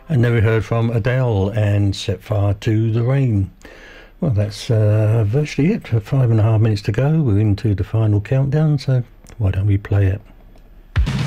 And then we heard from Adele and Set Fire to the Rain. Well, that's virtually it. For 5.5 minutes to go, we're into the final countdown, so why don't we play it?